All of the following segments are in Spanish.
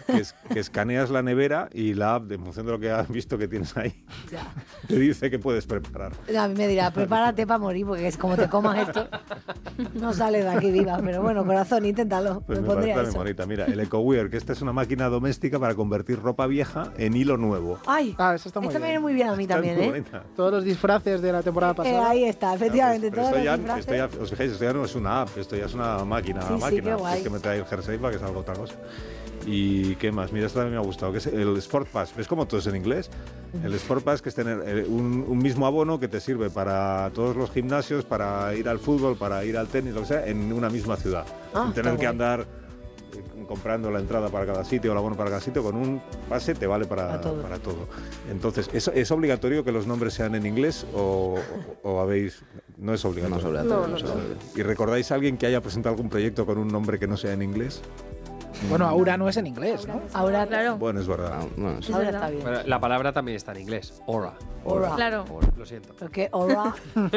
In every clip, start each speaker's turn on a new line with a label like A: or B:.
A: que escaneas la nevera y la app, en función de lo que has visto que tienes ahí, te dice que puedes preparar.
B: A mí me dirá, prepárate para morir, porque es como te comas esto, no sales de aquí viva. Pero bueno, corazón, inténtalo.
A: Pues me
B: pondría
A: parece
B: eso.
A: bonita. Mira, el EcoWear, que esta es una máquina doméstica para convertir ropa vieja en hilo nuevo.
B: Ay,
C: eso está muy
B: esta me
C: bien.
B: viene muy bien a mí
A: Está
B: también,
A: muy
B: ¿eh?
A: bonita.
C: Todos los disfraces de la temporada pasada.
B: Ahí está, efectivamente,
A: Pero
B: todos
A: esto
B: los
A: ya,
B: disfraces.
A: os fijáis, esto ya no es una app, esto ya es una máquina.
B: Sí, sí, qué guay.
A: Es que me trae el jersey para que salga otra cosa. ¿Y qué más? Mira, esto también me ha gustado, que es el Sport Pass. ¿Ves cómo todo es en inglés? El Sport Pass, que es tener un mismo abono que te sirve para todos los gimnasios, para ir al fútbol, para ir al tenis, lo que sea, en una misma ciudad. Sin tener que andar comprando la entrada para cada sitio o el abono para cada sitio. Con un pase te vale para todo. Entonces, ¿es obligatorio que los nombres sean en inglés o habéis...? No es obligatorio.
D: No.
A: ¿Y recordáis a alguien que haya presentado algún proyecto con un nombre que no sea en inglés?
C: Bueno, Aura no es en inglés, ¿no?
B: Ahora, claro.
A: Bueno, es verdad.
B: Ahora está bien.
E: Bueno, la palabra también está en inglés. Aura.
B: Claro.
E: Aura, lo siento.
B: Porque aura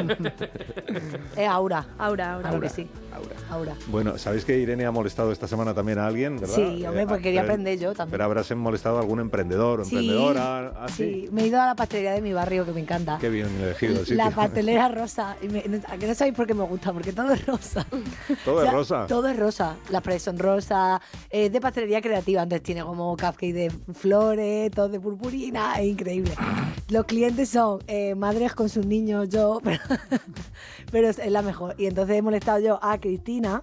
B: es aura.
F: Aura.
B: Que sí. Aura.
A: Bueno, ¿sabéis que Irene ha molestado esta semana también a alguien, verdad?
B: Sí, hombre, porque quería aprender yo también.
A: Pero habrás molestado a algún emprendedor o emprendedora. ¿Ah, sí?
B: Sí, me he ido a la pastelería de mi barrio, que me encanta.
A: Qué bien elegido el sitio.
B: La pastelera rosa. ¿A qué no sabéis por qué me gusta? Porque todo es rosa.
A: ¿Todo es rosa?
B: Todo es rosa. Las paredes son rosas. Es de pastelería creativa. Antes tiene como cupcake de flores, todo de purpurina. Es increíble. Los clientes son madres con sus niños, yo, pero es la mejor. Y entonces he molestado yo a Cristina,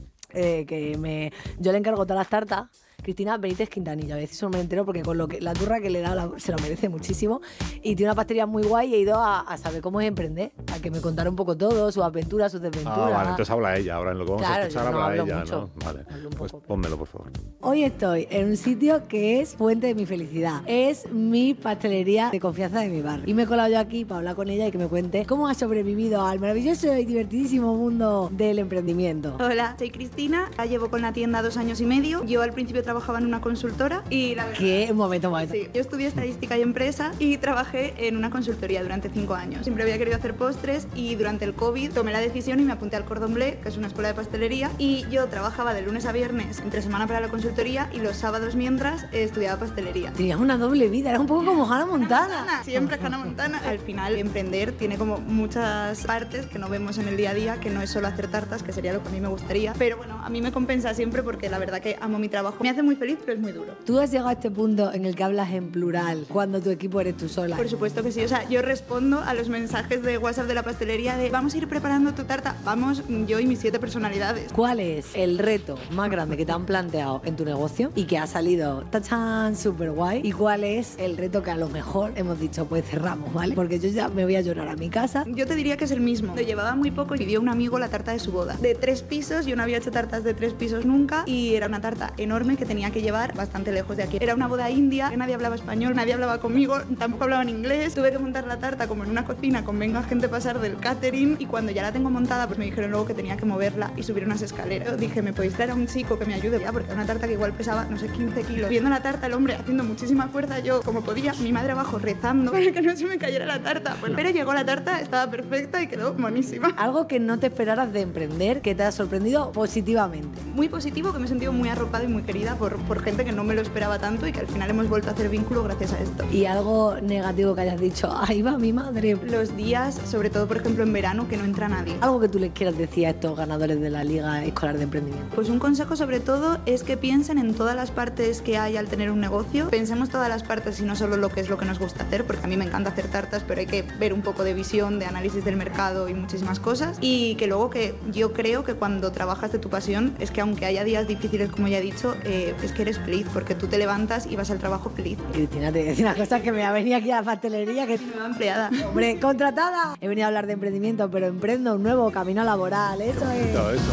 B: yo le encargo todas las tartas. Cristina Benítez Quintanilla, a veces eso no me entero porque con lo que la turra que le da se lo merece muchísimo, y tiene una pastelería muy guay y he ido a saber cómo es emprender, a que me contara un poco todo, sus aventuras, sus desventuras.
A: Ah, vale, entonces habla ella, ahora en lo que vamos a escuchar habla ella,
B: mucho.
A: ¿no? Vale, pues pónmelo, por favor.
B: Hoy estoy en un sitio que es fuente de mi felicidad, es mi pastelería de confianza de mi barrio, y me he colado yo aquí para hablar con ella y que me cuente cómo ha sobrevivido al maravilloso y divertidísimo mundo del emprendimiento.
F: Hola, soy Cristina, la llevo con la tienda 2 años y medio. Yo al principio trabajaba en una consultora y la verdad...
B: ¿Qué? Un momento.
F: Sí, yo estudié estadística y empresa y trabajé en una consultoría durante 5 años. Siempre había querido hacer postres y durante el COVID tomé la decisión y me apunté al Cordon Bleu, que es una escuela de pastelería, y yo trabajaba de lunes a viernes entre semana para la consultoría y los sábados mientras estudiaba pastelería.
B: Tenías una doble vida, era un poco como Hannah Montana.
F: Siempre Hannah Montana. Al final, emprender tiene como muchas partes que no vemos en el día a día, que no es solo hacer tartas, que sería lo que a mí me gustaría. Pero bueno, a mí me compensa siempre porque la verdad que amo mi trabajo. Me hace muy feliz, pero es muy duro.
B: ¿Tú has llegado a este punto en el que hablas en plural cuando tu equipo eres tú sola?
F: Por supuesto que sí. O sea, yo respondo a los mensajes de WhatsApp de la pastelería de vamos a ir preparando tu tarta. Vamos, yo y mis 7 personalidades.
B: ¿Cuál es el reto más grande que te han planteado en tu negocio y que ha salido tachán súper guay? ¿Y cuál es el reto que a lo mejor hemos dicho pues cerramos, ¿vale? Porque yo ya me voy a llorar a mi casa.
F: Yo te diría que es el mismo. Lo llevaba muy poco y pidió un amigo la tarta de su boda. De 3 pisos, yo no había hecho tartas de 3 pisos nunca y era una tarta enorme que tenía que llevar bastante lejos de aquí. Era una boda india, que nadie hablaba español, nadie hablaba conmigo, tampoco hablaban inglés. Tuve que montar la tarta como en una cocina con venga gente a pasar del catering y cuando ya la tengo montada pues me dijeron luego que tenía que moverla y subir unas escaleras. Yo dije, ¿me podéis traer a un chico que me ayude? Ya, porque era una tarta que igual pesaba, no sé, 15 kilos. Viendo la tarta, el hombre haciendo muchísima fuerza, yo como podía, mi madre abajo rezando para que no se me cayera la tarta. Bueno, pero llegó la tarta, estaba perfecta y quedó buenísima.
B: Algo que no te esperaras de emprender, que te ha sorprendido positivamente.
F: Muy positivo, que me he sentido muy arropada y muy querida por gente que no me lo esperaba tanto y que al final hemos vuelto a hacer vínculo gracias a esto.
B: Y algo negativo que hayas dicho, ahí va mi madre.
F: Los días, sobre todo por ejemplo en verano, que no entra nadie.
B: Algo que tú les quieras decir a estos ganadores de la Liga Escolar de Emprendimiento.
F: Pues un consejo sobre todo es que piensen en todas las partes que hay al tener un negocio. Pensemos todas las partes y no solo lo que es lo que nos gusta hacer, porque a mí me encanta hacer tartas, pero hay que ver un poco de visión, de análisis del mercado y muchísimas cosas. Y que luego que yo creo que cuando trabajas de tu pasión es que aunque haya días difíciles, como ya he dicho, es que eres feliz, porque tú te levantas y vas al trabajo feliz.
B: Cristina, te voy a decir una cosa, que me ha venido aquí a la pastelería, que
F: nueva empleada.
B: Hombre, contratada. He venido a hablar de emprendimiento, pero emprendo un nuevo camino laboral. Eso es.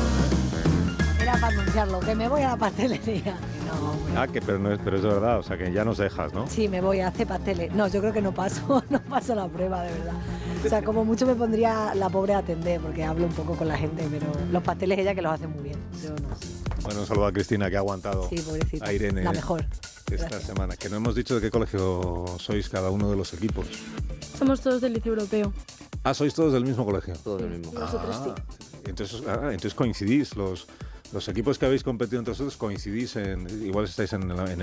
B: Era para anunciarlo, que me voy a la pastelería. No,
A: pero es de verdad, o sea que ya nos dejas, ¿no?
B: Sí, me voy a hacer pasteles. No, yo creo que no paso la prueba, de verdad. O sea, como mucho me pondría la pobre a atender, porque hablo un poco con la gente, pero los pasteles ella que los hace muy bien. Yo no sé.
A: Bueno, un saludo a Cristina, que ha aguantado.
B: Sí, pobrecita.
A: A Irene.
B: La mejor.
A: Esta
B: Gracias.
A: semana. Que no hemos dicho de qué colegio sois cada uno de los equipos.
G: Somos todos del Liceo Europeo.
A: Ah, sois todos del mismo colegio.
D: Todos del mismo.
G: Nosotros sí.
A: Entonces coincidís, los equipos que habéis competido entre vosotros coincidís igual estáis en